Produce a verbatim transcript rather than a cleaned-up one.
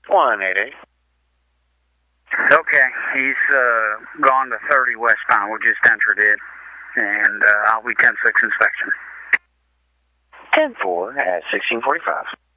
one eight eight. Okay, he's uh, gone to thirty westbound. We just entered it, and uh, I'll be ten six inspection. ten four at sixteen forty-five.